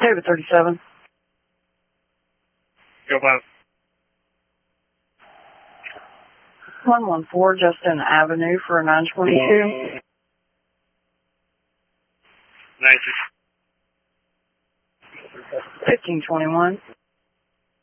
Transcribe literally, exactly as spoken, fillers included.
David thirty-seven. Go five. one one four Justin Avenue for a nine twenty-two. ninety. fifteen twenty-one.